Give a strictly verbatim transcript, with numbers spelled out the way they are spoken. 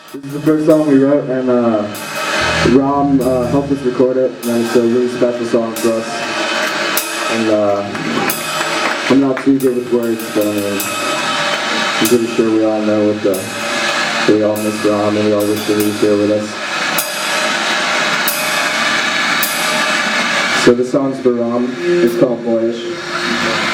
This is the first song we wrote, and uh, Ram uh, helped us record it, and it's a really special song for us. And uh, I'm not too good with words, but I mean, I'm pretty sure we all know what the, we all miss Ram, and we all wish that he was here with us. So the song's for Ram. It's called Boyish.